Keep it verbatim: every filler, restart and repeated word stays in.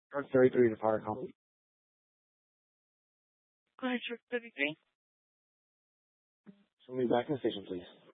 Truck thirty-three, the fire company. Go ahead, truck thirty-three. Somebody back in the station, please.